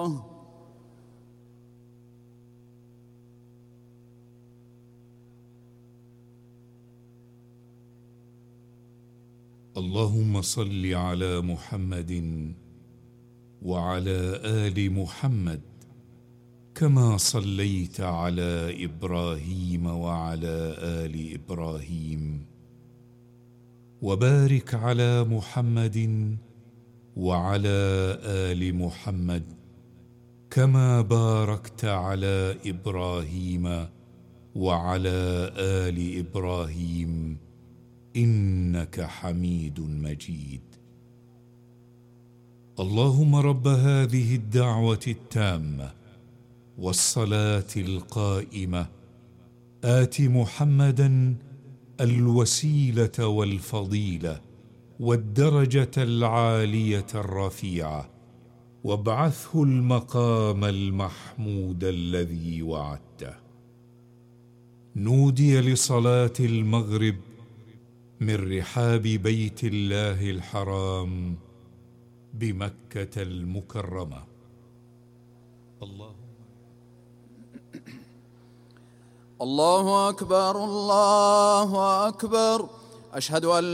اللهم صل على محمد وعلى آل محمد كما صليت على إبراهيم وعلى آل إبراهيم، وبارك على محمد وعلى آل محمد كما باركت على إبراهيم وعلى آل إبراهيم إنك حميد مجيد. اللهم رب هذه الدعوة التامة والصلاة القائمة، آت محمدا الوسيلة والفضيلة والدرجة العالية الرفيعة، وابعثه المقام المحمود الذي وعدته. نودي لصلاة المغرب من رحاب بيت الله الحرام بمكة المكرمة. الله أكبر الله أكبر. أشهد أن